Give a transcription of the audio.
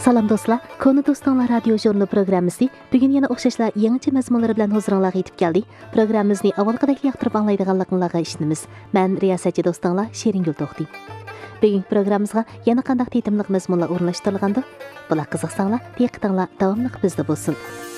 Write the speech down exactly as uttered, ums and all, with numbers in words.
Salam dostlar, Konu Dostlar radio jurnalı programmasi bugun yana o'xshashlar yangicha mazmunlar bilan huzuringizga yetib keldi. Programmamizni avvalgidek yoqtirib anglaydiganligingizga ishonamiz. Men riyosatchi do'stlar Sheringul To'xti. Bugungi programmamizga yana qanday tetimliq mazmunlar o'rnashtirilgandi? Bular qiziqsanglar, diqqatinglar davomli bizda bo'lsin.